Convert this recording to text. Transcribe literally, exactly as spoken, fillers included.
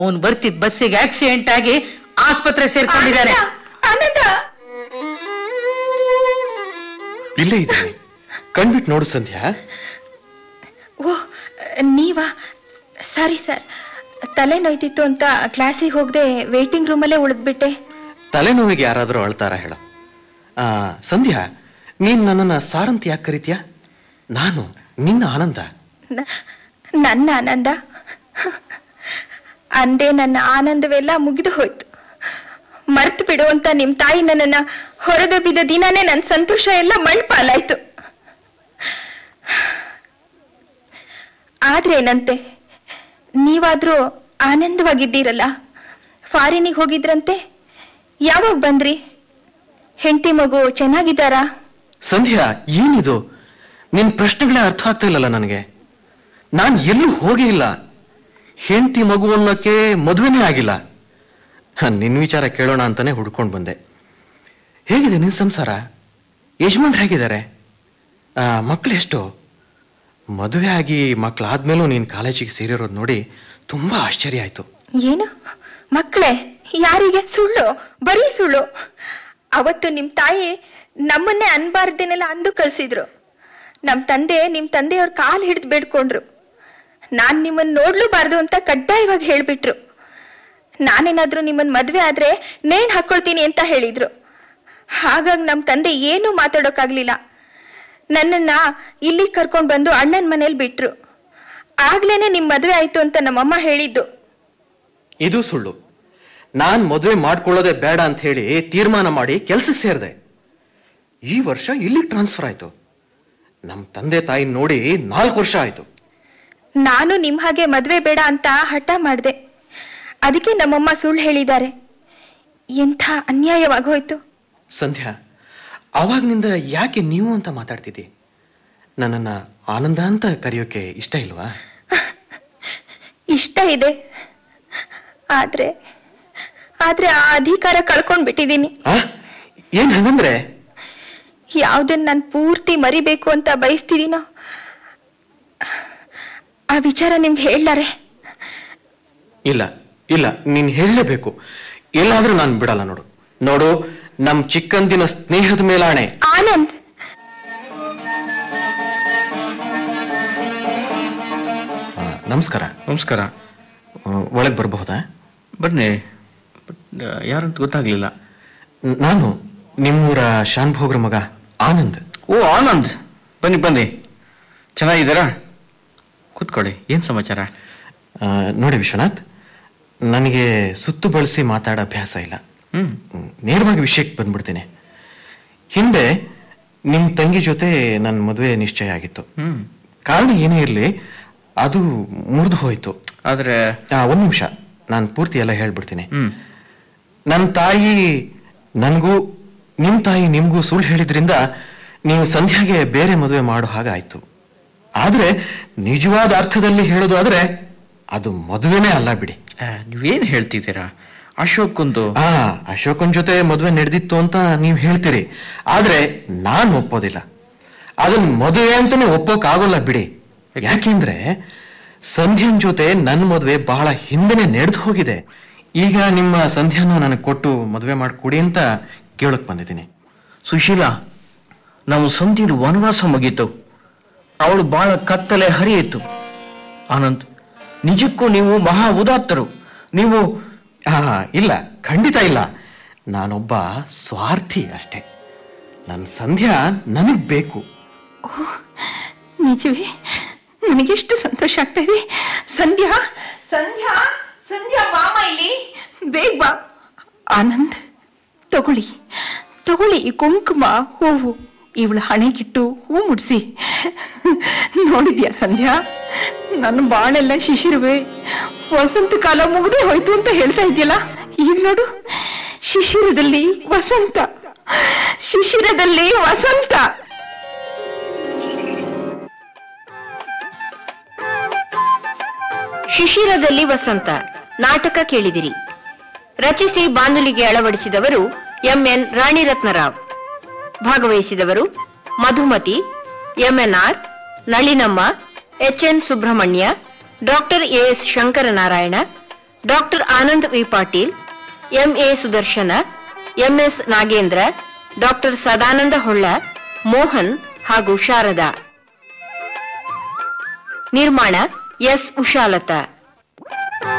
ಅವನು ಬರ್ತಿದ್ ಬಸ್ಸಿಗೆ ಆಕ್ಸಿಡೆಂಟ್ ಆಗಿ ಆಸ್ಪತ್ರೆ ಸೇರ್ಕೊಂಡಿದ್ದಾನೆ. ಇಲ್ಲೇ ಇದ್ದೀನಿ, ಕಣ್ಬಿಟ್ಟು ನೋಡು ಸಂಧ್ಯಾ. ಓ ನೀವಾ? ಸಾರಿ ಸರ್, ತಲೆ ನೋಯ್ತಿತ್ತು ಅಂತ ಕ್ಲಾಸಿಗೆ ಹೋಗದೆ ವೇಟಿಂಗ್ ರೂಮಲ್ಲೇ ಉಳಿದ್ಬಿಟ್ಟೆ. ತಲೆನೋವಿಗೆ ಯಾರಾದರೂ ಅಳ್ತಾರ ಹೇಳ? ಆ ಸಂಧ್ಯಾ, ನೀನ್ ನನ್ನನ್ನ ಸಾರಂತ ಯಾಕೆ ಕರಿತೀಯ? ನಾನು ನಿನ್ನ ಆನಂದ. ನನ್ನ ಆನಂದ ಅಂದೇ ನನ್ನ ಆನಂದವೆಲ್ಲ ಮುಗಿದು ಹೋಯ್ತು. ಮರ್ತು ಬಿಡು ಅಂತ ನಿಮ್ ತಾಯಿ ನನ್ನನ್ನ ಹೊರಗೆ ಬಿದ್ದ ದಿನಾನೇ ನನ್ನ ಸಂತೋಷ ಎಲ್ಲ ಮಣ್ಪಾಲಾಯ್ತು. ಆದ್ರೇನಂತೆ, ನೀವಾದ್ರೂ ಆನಂದವಾಗಿದ್ದೀರಲ್ಲ. ಫಾರಿನಿಗೆ ಹೋಗಿದ್ರಂತೆ, ಯಾವಾಗ ಬಂದ್ರಿ? ಹೆಂಡತಿ ಮಗು ಚೆನ್ನಾಗಿದ್ದಾರಾ? ಸಂಧ್ಯಾ, ಏನಿದು? ನಿನ್ ಪ್ರಶ್ನೆಗಳೇ ಅರ್ಥ ಆಗ್ತಾ ಇಲ್ಲಲ್ಲ ನನಗೆ. ನಾನು ಎಲ್ಲೂ ಹೋಗೇ ಇಲ್ಲ. ಹೆಂಡತಿ ಮಗು ಅನ್ನೋಕ್ಕೆ ಮದುವೆನೇ ಆಗಿಲ್ಲ. ನಿನ್ನ ವಿಚಾರ ಕೇಳೋಣ ಅಂತಾನೆ ಹುಡ್ಕೊಂಡು ಬಂದೆ. ಹೇಗಿದೆ ನಿನ್ ಸಂಸಾರ? ಯಜಮಾನ್ರು ಹೇಗಿದ್ದಾರೆ? ಮಕ್ಳು ಎಷ್ಟು? ಮದುವೆ ಆಗಿ ಮಕ್ಕಳಾದ್ಮೇಲೂ ನೀನ್ ಕಾಲೇಜಿಗೆ ಸೇರಿರೋದು ನೋಡಿ ತುಂಬಾ ಆಶ್ಚರ್ಯ ಆಯ್ತು. ಏನು ಮಕ್ಕಳೇ? ಯಾರಿಗೆ? ಸುಳ್ಳು, ಬರೀ ಸುಳ್ಳು. ಅವತ್ತು ನಿಮ್ ತಾಯಿ ನಮ್ಮನ್ನೇ ಅನ್ಬಾರ್ದೇನೆಲ್ಲ ಅಂದು ಕಳ್ಸಿದ್ರು. ನಮ್ ತಂದೆ ನಿಮ್ ತಂದೆಯವ್ರ ಕಾಲ್ ಹಿಡಿದು ಬೇಡ್ಕೊಂಡ್ರು. ನಾನ್ ನಿಮ್ಮನ್ನ ನೋಡ್ಲೂಬಾರ್ದು ಅಂತ ಕಡ್ಡಾಯವಾಗಿ ಹೇಳ್ಬಿಟ್ರು. ನಾನೇನಾದ್ರೂ ನಿಮ್ಮನ್ ಮದ್ವೆ ಆದ್ರೆ ನೇಣ್ ಹಾಕೊಳ್ತೀನಿ ಅಂತ ಹೇಳಿದ್ರು. ಹಾಗಾಗಿ ನಮ್ ತಂದೆ ಏನೂ ಮಾತಾಡೋಕಾಗ್ಲಿಲ್ಲ. ನನ್ನನ್ನ ಇಲ್ಲಿ ಕರ್ಕೊಂಡ್ ಬಂದು ಅಣ್ಣನ ಮನೇಲಿ ಬಿಟ್ರು. ಆಗ್ಲೇನೆ ನಿಮ್ ಮದ್ವೆ ಆಯ್ತು ಅಂತ ನಮ್ಮಮ್ಮ ಹೇಳಿದ್ದು. ಇದು ಸುಳ್ಳು. ನಾನ್ ಮದುವೆ ಮಾಡ್ಕೊಳ್ಳೋದೇ ಬೇಡ ಅಂತ ಹೇಳಿ ತೀರ್ಮಾನ ಮಾಡಿ ಕೆಲ್ಸಕ್ಕೆ ಸೇರಿದೆ. ಈ ವರ್ಷ ಇಲ್ಲಿಗೆ ಟ್ರಾನ್ಸ್ಫರ್ ಆಯ್ತು. ನಮ್ ತಂದೆ ತಾಯಿ ನೋಡಿ ನಾಲ್ಕು ವರ್ಷ ಆಯ್ತು. ನಾನು ನಿಮ್ ಹಾಗೆ ಮದ್ವೆ ಬೇಡ ಅಂತ ಹಠ ಮಾಡ್ದೆ. ಅದಕ್ಕೆ ನಮ್ಮಮ್ಮ ಸುಳ್ಳು ಹೇಳಿದ್ದಾರೆ. ಎಂಥ ಅನ್ಯಾಯವಾಗೋಯ್ತು. ಸಂಧ್ಯಾ, ಅವಾಗ್ನಿಂದ ಯಾಕೆ ನೀವು ಅಂತ ಮಾತಾಡ್ತಿದ್ದಿ? ನನ್ನನ್ನ ಆನಂದ ಅಂತ ಕರೆಯೋಕೆ ಇಷ್ಟ ಇಲ್ವಾ? ಇಷ್ಟ ಇದೆ, ಆದ್ರೆ ಆದ್ರೆ ಆ ಅಧಿಕಾರ ಕಳ್ಕೊಂಡ್ ಬಿಟ್ಟಿದ್ದೀನಿ. ಏನ್ ಹಂಗಂದ್ರೆ? ಯಾವ್ದನ್ನ ನಾನು ಪೂರ್ತಿ ಮರಿಬೇಕು ಅಂತ ಬಯಸ್ತಿದ್ದೀನೋ ಆ ವಿಚಾರ ನಿಮ್ಗೆ ಹೇಳಲಾರೆ. ಇಲ್ಲ ಇಲ್ಲ, ನೀನ್ ಹೇಳಲೇಬೇಕು. ಎಲ್ಲಾದ್ರೂ ನಾನು ಬಿಡಲ್ಲ. ನೋಡು ನೋಡು ನಮ್ ಚಿಕ್ಕಂದಿನ ಸ್ನೇಹದ ಮೇಲಾಣೆ. ಆನಂದ್, ನಮಸ್ಕಾರ. ನಮಸ್ಕಾರ. ಒಳಗೆ ಬರಬಹುದಾ? ಬನ್ನಿ. ಯಾರಂತ ಗೊತ್ತಾಗ್ಲಿಲ್ಲ. ನಾನು ನಿಮ್ಮೂರ ಶಾನ್ಭೋಗ್ರ ಮಗ ಆನಂದ್. ಓ ಆನಂದ್, ಬನ್ನಿ ಬನ್ನಿ. ಚೆನ್ನಾಗಿದ್ದೀರಾ? ಕೂತ್ಕೊಳ್ಳಿ. ಏನ್ ಸಮಾಚಾರ? ನೋಡಿ ವಿಶ್ವನಾಥ್, ನನಗೆ ಸುತ್ತು ಬಳಸಿ ಮಾತಾಡೋ ಅಭ್ಯಾಸ ಇಲ್ಲ. ಹ್ಮ್ ನೇರವಾಗಿ ವಿಷಯಕ್ಕೆ ಬಂದ್ಬಿಡ್ತೀನಿ. ಹಿಂದೆ ನಿಮ್ ತಂಗಿ ಜೊತೆ ನನ್ನ ಮದುವೆ ನಿಶ್ಚಯ ಆಗಿತ್ತು. ಹ್ಮ್ ಕಾರಣ ಏನೇ ಇರಲಿ, ಅದು ಮುರಿದು ಹೋಯ್ತು. ಆದ್ರೆ ಒಂದ್ ನಿಮಿಷ, ನಾನು ಪೂರ್ತಿ ಎಲ್ಲ ಹೇಳ್ಬಿಡ್ತೀನಿ. ಹ್ಮ್ ನನ್ನ ತಾಯಿ ನನಗೂ ನಿಮ್ ತಾಯಿ ನಿಮ್ಗೂ ಸುಳ್ಳು ಹೇಳಿದ್ರಿಂದ ನೀವು ಸಂಧ್ಯಾಗೆ ಬೇರೆ ಮದುವೆ ಮಾಡೋ ಹಾಗಾಯ್ತು. ಆದ್ರೆ ನಿಜವಾದ ಅರ್ಥದಲ್ಲಿ ಹೇಳೋದಾದ್ರೆ ಅದು ಮದುವೆನೇ ಅಲ್ಲ ಬಿಡಿ. ನೀವೇನ್ ಹೇಳ್ತಿದ್ದೀರಾ? ಅಶೋಕ್ಂದು ಆ ಅಶೋಕನ್ ಜೊತೆ ಮದುವೆ ನಡೆದಿತ್ತು ಅಂತ ನೀವ್ ಹೇಳ್ತೀರಿ, ಆದ್ರೆ ನಾನ್ ಒಪ್ಪೋದಿಲ್ಲ. ಅದನ್ನ ಮದುವೆ ಅಂತಾನೆ ಒಪ್ಪೋಕ್ ಆಗೋಲ್ಲ ಬಿಡಿ. ಯಾಕೆಂದ್ರೆ ಸಂಧ್ಯಾನ್ ಜೊತೆ ನನ್ನ ಮದುವೆ ಬಹಳ ಹಿಂದೆನೆ ನಡೆದು ಹೋಗಿದೆ. ಈಗ ನಿಮ್ಮ ಸಂಧ್ಯಾನ ನನಗೆ ಕೊಟ್ಟು ಮದುವೆ ಮಾಡಿಕೊಡಿ ಅಂತ ಕೇಳಕ್ ಬಂದಿದ್ದೀನಿ. ಸುಶೀಲಾ, ನಾವು ಸಂಧಿನ ವನವಾಸ ಮುಗೀತು. ಅವಳು ಬಹಳ ಕತ್ತಲೆ ಹರಿಯಿತು. ಆನಂದ್, ನಿಜಕ್ಕೂ ನೀವು ಮಹಾ ಉದಾತ್ತರು. ನೀವು ಆ ಇಲ್ಲ, ಖಂಡಿತ ಇಲ್ಲ. ನಾನೊಬ್ಬ ಸ್ವಾರ್ಥಿ ಅಷ್ಟೇ. ನನ್ನ ಸಂಧ್ಯಾ ನನಗ್ ಬೇಕು. ಓಹ್, ನಿಜವೇ? ನನಗೆಷ್ಟು ಸಂತೋಷ ಆಗ್ತಾ ಇದೆ. ಸಂಧ್ಯಾ ಸಂಧ್ಯಾ ಸಂಧ್ಯಾ ಮಾಮ ಇಲ್ಲಿ, ಬೇಗ ಬಾ. ಆನಂದ್, ತಗೊಳ್ಳಿ ತಗೊಳ್ಳಿ ಕುಂಕುಮ, ಹೂವು. ಇವಳ ಹಣೆಗಿಟ್ಟು ಹೂ ಮುಡ್ಸಿ. ನೋಡಿದ್ಯಾ ಸಂಧ್ಯಾ, ನನ್ನ ಬಾಳೆಲ್ಲ ಶಿಶಿರುವೆ. ವಸಂತ ಕಾಲ ಮುಗ್ದೇ ಹೋಯ್ತು ಅಂತ ಹೇಳ್ತಾ ಇದೆಯಲ್ಲ, ಈಗ ನೋಡು, ಶಿಶಿರದಲ್ಲಿ ವಸಂತ, ಶಿಶಿರದಲ್ಲಿ ವಸಂತ. ಶಿಶಿರದಲ್ಲಿ ವಸಂತ ನಾಟಕ ಕೇಳಿದಿರಿ. ರಚಿಸಿ ಬಾನುಲಿಗೆ ಅಳವಡಿಸಿದವರು M N ರಾಣಿರತ್ನರಾವ್. ಭಾಗವಹಿಸಿದವರು Madhumati, MNR, ನಳಿನಮ್ಮ, H N Subrahmanya, doctor A S Shankaranarayana, doctor Anand V Patil, MA Sudarshan, MS Nagendra, doctor Sadananda Holla, Mohan ಹಾಗೂ ಶಾರದಾ. ನಿರ್ಮಾಣ ಎಸ್ ಉಷಾಲತಾ.